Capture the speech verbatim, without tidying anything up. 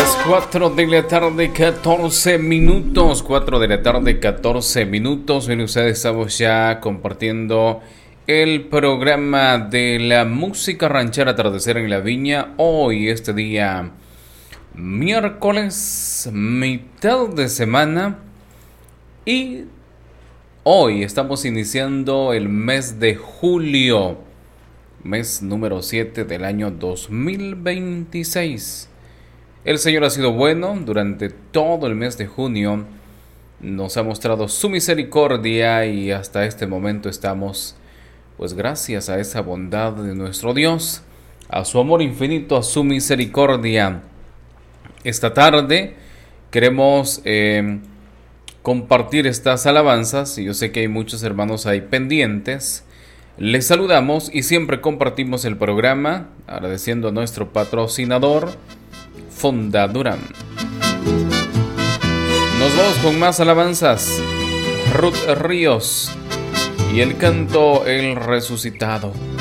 las cuatro de la tarde, catorce minutos. cuatro de la tarde, catorce minutos. Bien, ustedes, estamos ya compartiendo el programa de la música ranchera Atardecer en la Viña. Hoy, este día, miércoles, mitad de semana. Y hoy estamos iniciando el mes de julio, mes número siete del año dos mil veintiséis. El Señor ha sido bueno durante todo el mes de junio, nos ha mostrado su misericordia y hasta este momento estamos, pues gracias a esa bondad de nuestro Dios, a su amor infinito, a su misericordia. Esta tarde queremos eh, compartir estas alabanzas y yo sé que hay muchos hermanos ahí pendientes. Les saludamos y siempre compartimos el programa agradeciendo a nuestro patrocinador Fonda Durán. Nos vamos con más alabanzas. Ruth Ríos y el canto El Resucitado.